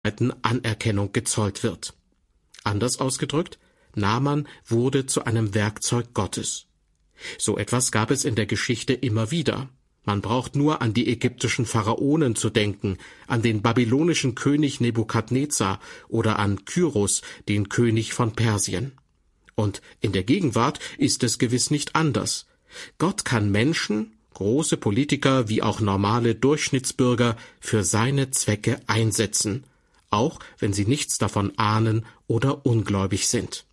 Anerkennung gezollt wird. Anders ausgedrückt, Naaman wurde zu einem Werkzeug Gottes. So etwas gab es in der Geschichte immer wieder. Man braucht nur an die ägyptischen Pharaonen zu denken, an den babylonischen König Nebukadnezar oder an Kyros, den König von Persien. Und in der Gegenwart ist es gewiss nicht anders. Gott kann Menschen, große Politiker wie auch normale Durchschnittsbürger, für seine Zwecke einsetzen, auch wenn sie nichts davon ahnen oder ungläubig sind.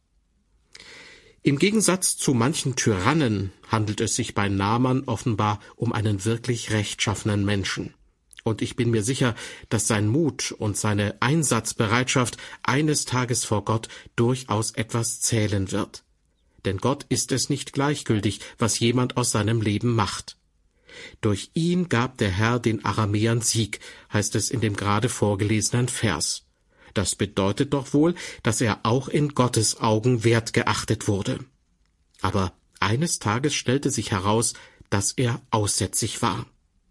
Im Gegensatz zu manchen Tyrannen handelt es sich bei Naaman offenbar um einen wirklich rechtschaffenen Menschen. Und ich bin mir sicher, dass sein Mut und seine Einsatzbereitschaft eines Tages vor Gott durchaus etwas zählen wird. Denn Gott ist es nicht gleichgültig, was jemand aus seinem Leben macht. Durch ihn gab der Herr den Aramäern Sieg, heißt es in dem gerade vorgelesenen Vers. Das bedeutet doch wohl, dass er auch in Gottes Augen wert geachtet wurde. Aber eines Tages stellte sich heraus, dass er aussätzig war.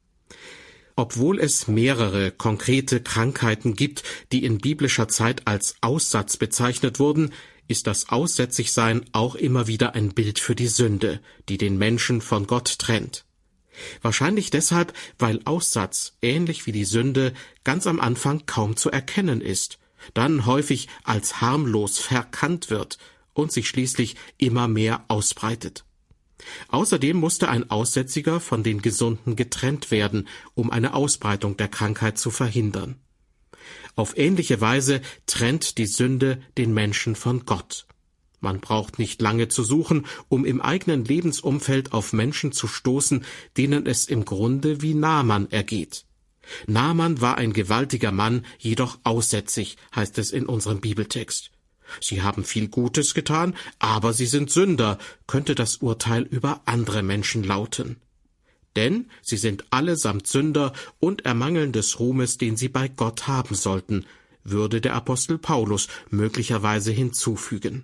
Obwohl es mehrere konkrete Krankheiten gibt, die in biblischer Zeit als Aussatz bezeichnet wurden, ist das Aussätzigsein auch immer wieder ein Bild für die Sünde, die den Menschen von Gott trennt. Wahrscheinlich deshalb, weil Aussatz, ähnlich wie die Sünde, ganz am Anfang kaum zu erkennen ist, dann häufig als harmlos verkannt wird und sich schließlich immer mehr ausbreitet. Außerdem musste ein Aussätziger von den Gesunden getrennt werden, um eine Ausbreitung der Krankheit zu verhindern. Auf ähnliche Weise trennt die Sünde den Menschen von Gott. Man braucht nicht lange zu suchen, um im eigenen Lebensumfeld auf Menschen zu stoßen, denen es im Grunde wie Naaman ergeht. Naaman war ein gewaltiger Mann, jedoch aussätzig, heißt es in unserem Bibeltext. Sie haben viel Gutes getan, aber sie sind Sünder, könnte das Urteil über andere Menschen lauten. Denn sie sind allesamt Sünder und ermangeln des Ruhmes, den sie bei Gott haben sollten, würde der Apostel Paulus möglicherweise hinzufügen.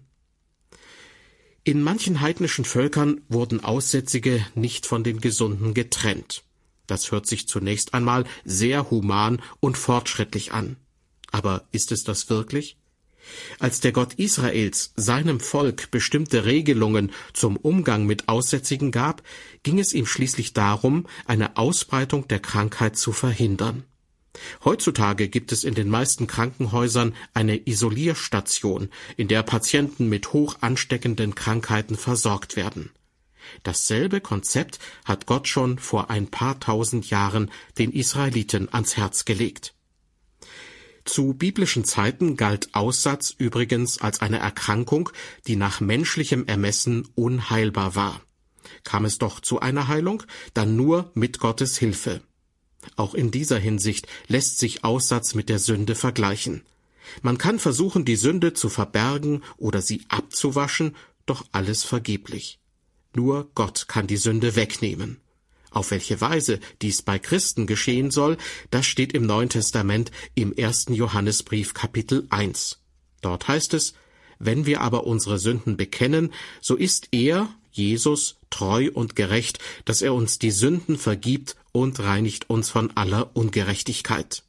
In manchen heidnischen Völkern wurden Aussätzige nicht von den Gesunden getrennt. Das hört sich zunächst einmal sehr human und fortschrittlich an. Aber ist es das wirklich? Als der Gott Israels seinem Volk bestimmte Regelungen zum Umgang mit Aussätzigen gab, ging es ihm schließlich darum, eine Ausbreitung der Krankheit zu verhindern. Heutzutage gibt es in den meisten Krankenhäusern eine Isolierstation, in der Patienten mit hoch ansteckenden Krankheiten versorgt werden. Dasselbe Konzept hat Gott schon vor ein paar tausend Jahren den Israeliten ans Herz gelegt. Zu biblischen Zeiten galt Aussatz übrigens als eine Erkrankung, die nach menschlichem Ermessen unheilbar war. Kam es doch zu einer Heilung, dann nur mit Gottes Hilfe. Auch in dieser Hinsicht lässt sich Aussatz mit der Sünde vergleichen. Man kann versuchen, die Sünde zu verbergen oder sie abzuwaschen, doch alles vergeblich. Nur Gott kann die Sünde wegnehmen. Auf welche Weise dies bei Christen geschehen soll, das steht im Neuen Testament im 1. Johannesbrief Kapitel 1. Dort heißt es: Wenn wir aber unsere Sünden bekennen, so ist er, Jesus, treu und gerecht, dass er uns die Sünden vergibt und reinigt uns von aller Ungerechtigkeit.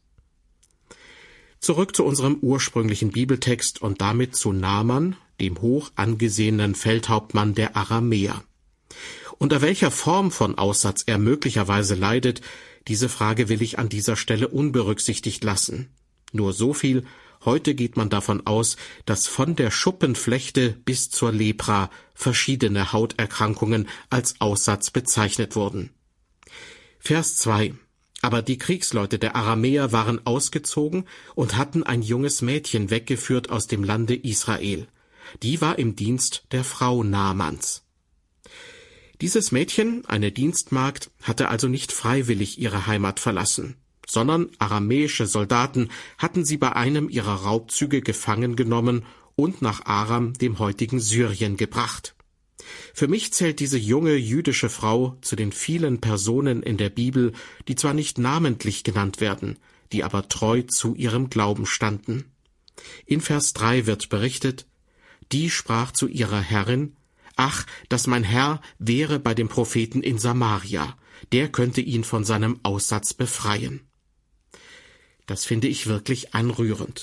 Zurück zu unserem ursprünglichen Bibeltext und damit zu Naaman, dem hoch angesehenen Feldhauptmann der Aramäer. Unter welcher Form von Aussatz er möglicherweise leidet, diese Frage will ich an dieser Stelle unberücksichtigt lassen. Nur so viel: Heute geht man davon aus, dass von der Schuppenflechte bis zur Lepra verschiedene Hauterkrankungen als Aussatz bezeichnet wurden. Vers 2: Aber die Kriegsleute der Aramäer waren ausgezogen und hatten ein junges Mädchen weggeführt aus dem Lande Israel. Die war im Dienst der Frau Naamans. Dieses Mädchen, eine Dienstmagd, hatte also nicht freiwillig ihre Heimat verlassen, sondern aramäische Soldaten hatten sie bei einem ihrer Raubzüge gefangen genommen und nach Aram, dem heutigen Syrien, gebracht. Für mich zählt diese junge jüdische Frau zu den vielen Personen in der Bibel, die zwar nicht namentlich genannt werden, die aber treu zu ihrem Glauben standen. In Vers 3 wird berichtet: Die sprach zu ihrer Herrin: Ach, dass mein Herr wäre bei dem Propheten in Samaria, der könnte ihn von seinem Aussatz befreien. Das finde ich wirklich anrührend.